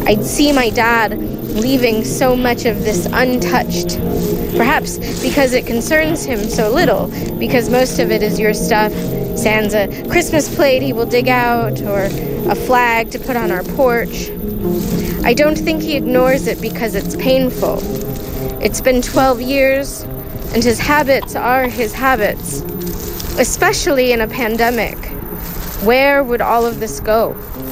I'd see my dad leaving so much of this untouched. Perhaps because it concerns him so little, because most of it is your stuff, sans a Christmas plate he will dig out, or a flag to put on our porch. I don't think he ignores it because it's painful. It's been 12 years, and his habits are his habits, especially in a pandemic. Where would all of this go?